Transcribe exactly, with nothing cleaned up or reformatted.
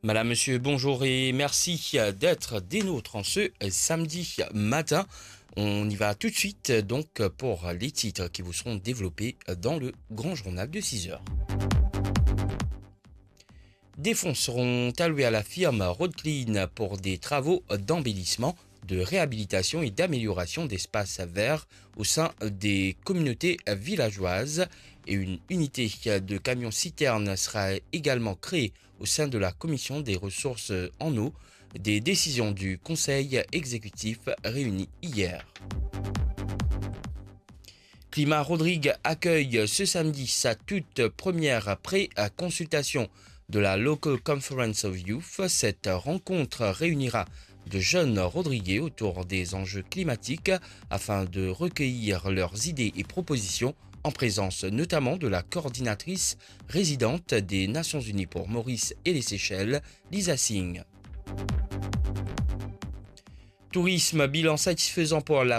Madame, Monsieur, bonjour et merci d'être des nôtres en ce samedi matin. On y va tout de suite donc pour les titres qui vous seront développés dans le grand journal de six heures. Des fonds seront alloués à la firme Roadclean pour des travaux d'embellissement, de réhabilitation et d'amélioration d'espaces verts au sein des communautés villageoises. Et une unité de camions-citernes sera également créée au sein de la commission des ressources en eau. Des décisions du Conseil exécutif réuni hier. Climat Rodrigue accueille ce samedi sa toute première pré-consultation de la Local Conference of Youth. Cette rencontre réunira de jeunes Rodriguais autour des enjeux climatiques afin de recueillir leurs idées et propositions en présence notamment de la coordinatrice résidente des Nations Unies pour Maurice et les Seychelles, Lisa Singh. Tourisme, bilan satisfaisant pour la